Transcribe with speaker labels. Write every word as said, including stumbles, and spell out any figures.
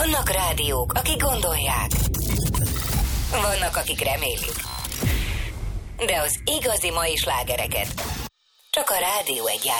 Speaker 1: Vannak rádiók, akik gondolják. Vannak, akik remélik. De az igazi mai slágereket csak a Rádió egy